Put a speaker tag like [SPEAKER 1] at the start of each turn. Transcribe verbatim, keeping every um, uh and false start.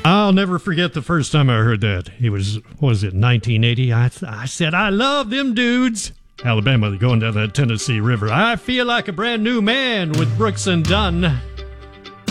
[SPEAKER 1] I'll never forget the first time I heard that. It was, what was it, nineteen eighty? I, I said, I love them dudes. Alabama going down that Tennessee River. I feel like a brand new man with Brooks and Dunn.